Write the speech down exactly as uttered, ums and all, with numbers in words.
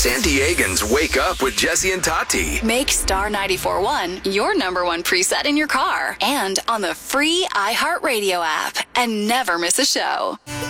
San Diegans wake up with Jesse and Tati. Make Star ninety-four point one your number one preset in your car and on the free iHeartRadio app. And never miss a show.